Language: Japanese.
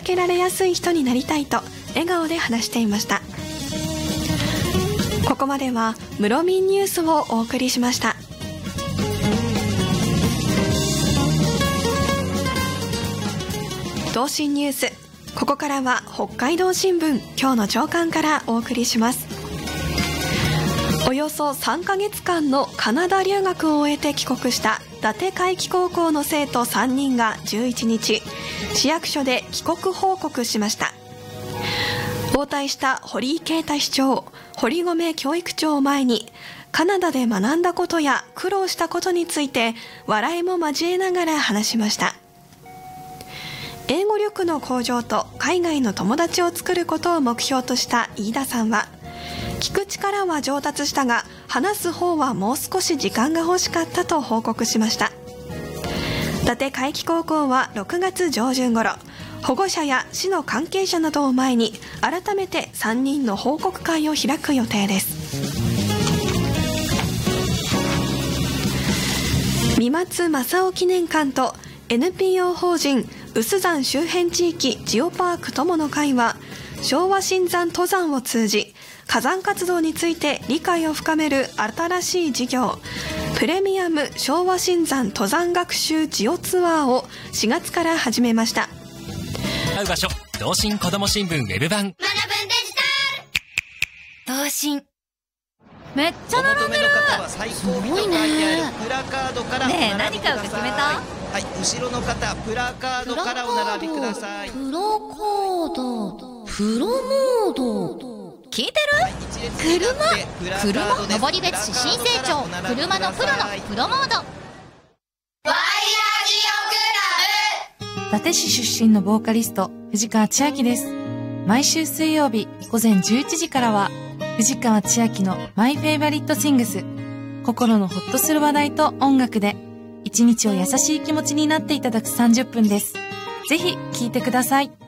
けられやすい人になりたいと笑顔で話していました。ここまでは室民ニュースをお送りしました。東進ニュース、ここからは北海道新聞今日の朝刊からお送りします。およそ3ヶ月間のカナダ留学を終えて帰国した伊達海輝高校の生徒3人が11日、市役所で帰国報告しました。応対した堀井啓太市長、堀米教育長を前に、カナダで学んだことや苦労したことについて笑いも交えながら話しました。英語力の向上と海外の友達を作ることを目標とした飯田さんは、聞く力は上達したが話す方はもう少し時間が欲しかったと報告しました。伊達海輝高校は6月上旬頃、保護者や市の関係者などを前に改めて3人の報告会を開く予定です。三松正夫記念館と NPO 法人有珠山周辺地域ジオパーク友の会は、昭和新山登山を通じ火山活動について理解を深める新しい事業、プレミアム昭和新山登山学習ジオツアーを4月から始めました。 会う場所、東進子ども新聞ウェブ版。 学ぶんデジタル東進。 めっちゃ並んでる。 すごいね。 プラカードからねえ、何買うか決めた？ はい、後ろの方、プラカードからお並びください。 プラカード、プロモード。 聞いてる？ 車登別市新成長、車のプロのプロモード。ワイヤジオクラブ。 伊達市出身のボーカリスト藤川千秋です。毎週水曜日午前11時からは藤川千秋のマイフェイバリットシングス、心のホッとする話題と音楽で一日を優しい気持ちになっていただく30分です。ぜひ聴いてください。